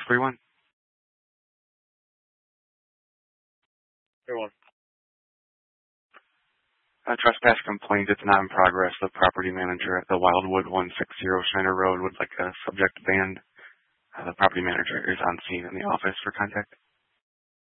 631. Everyone. A trespass complaint. It's not in progress. The property manager at the Wildwood 160 Schneider Road would like a subject banned. The property manager is on scene in the office for contact.